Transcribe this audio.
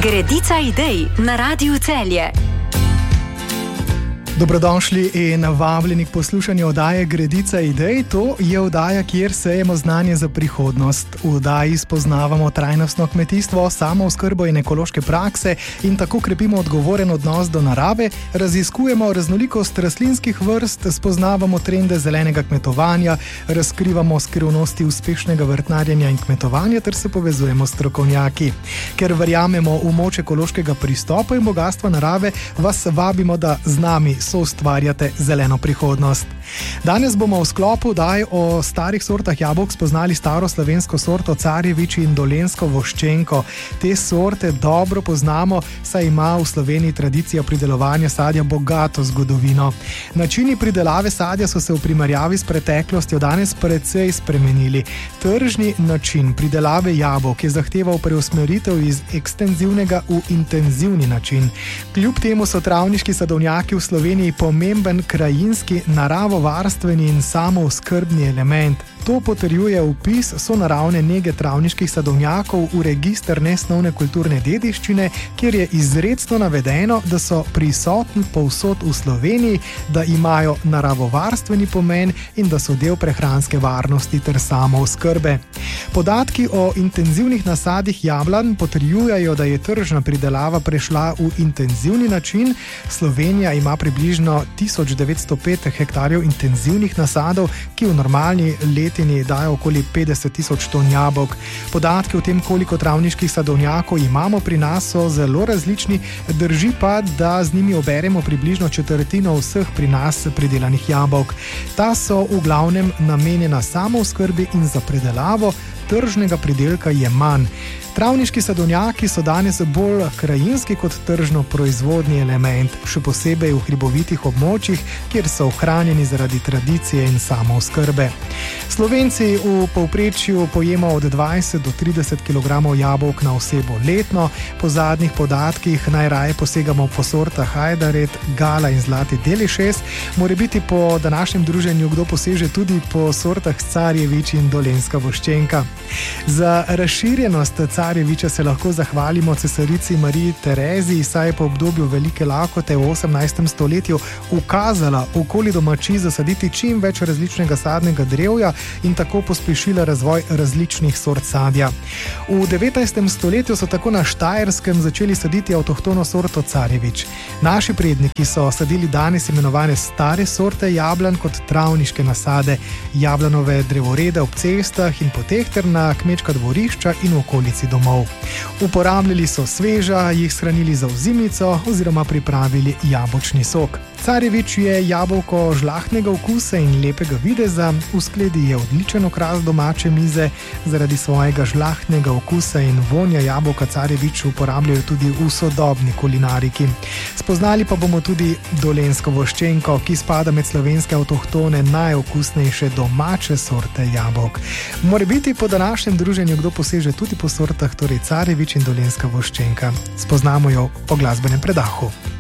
Gredica idej na Radiu Celje. Dobrodošli in vabljeni k poslušanju oddaje Gredica idej. To je oddaja, kjer sejemo znanje za prihodnost. V oddaji spoznavamo trajnostno kmetijstvo, samooskrbo in ekološke prakse in tako krepimo odgovoren odnos do narave, raziskujemo raznolikost rastlinskih vrst, spoznavamo trende zelenega kmetovanja, razkrivamo skrivnosti uspešnega vrtnarjenja in kmetovanja ter se povezujemo s strokovnjaki. Ker verjamemo v moč ekološkega pristopa in bogatstva narave, vas vabimo, da z nami soustvarjate zeleno prihodnost. Danes bomo v sklopu oddaj o starih sortah jabolk spoznali staro slovensko sorto Carjevič in dolenjsko voščenko. Te sorte dobro poznamo, saj ima v Sloveniji tradicija pridelovanja sadja bogato zgodovino. Načini pridelave sadja so se v primerjavi s preteklostjo danes precej spremenili. Tržni način pridelave jabolk je zahteval preusmeritev iz ekstenzivnega v intenzivni način. Kljub temu so travniški sadovnjaki v Sloveniji pomemben krajinski, naravovarstveni in samooskrbni element. To potrjuje vpis sonaravne nege travniških sadovnjakov v register nesnovne kulturne dediščine, kjer je izrecno navedeno, da so prisotni povsod v Sloveniji, da imajo naravovarstveni pomen in da so del prehranske varnosti ter samooskrbe. Podatki o intenzivnih nasadih jablan potrjujejo, da je tržna pridelava prešla v intenzivni način. Slovenija ima približno 1905 hektarjev intenzivnih nasadov, ki v normalni letini dajo okoli 50 tisoč ton jabolk. Podatki o tem, koliko travniških sadovnjakov imamo pri nas, so zelo različni, drži pa, da z njimi oberemo približno četrtino vseh pri nas pridelanih jabolk. Ta so v glavnem namenjena samooskrbi in za predelavo, tržnega pridelka je manj. Travniški sadovnjaki so danes bolj krajinski kot tržno proizvodni element, še posebej v hribovitih območjih, kjer so ohranjeni zaradi tradicije in samooskrbe. Slovenci v povprečju pojemo od 20 do 30 kg jabolk na osebo letno. Po zadnjih podatkih najraje posegamo po sortah Ajdaret, Gala in Zlati Delišes. Morebiti po današnjem druženju kdo poseže tudi po sortah Carjevič in dolenjska voščenka. Za razširjenost Carjeviča se lahko zahvalimo cesarici Mariji Tereziji, saj je po obdobju velike lakote v 18. stoletju ukazala okoli domačij zasaditi čim več različnega sadnega drevja in tako pospešila razvoj različnih sort sadja. V 19. stoletju so tako na Štajerskem začeli saditi avtohtono sorto Carjevič. Naši predniki so sadili danes imenovane stare sorte jablan kot travniške nasade, jablanove drevorede ob cestah in poteh ter na kmečka dvorišča in v okolici domov. Uporabljali so sveža, jih shranili za ozimnico oziroma pripravili jabolčni sok. Carjevič je jabolko žlahtnega okusa in lepega videza, v skledi je odličen okras domače mize, zaradi svojega žlahtnega okusa in vonja jabolka Carjevič uporabljajo tudi v sodobni kulinariki. Spoznali pa bomo tudi dolenjsko voščenko, ki spada med slovenske avtohtone najokusnejše domače sorte jabolk. Morebiti po današnjem druženju kdo poseže tudi po sortah, torej Carjevič in dolenjska voščenka. Spoznamo jo po glasbenem predahu.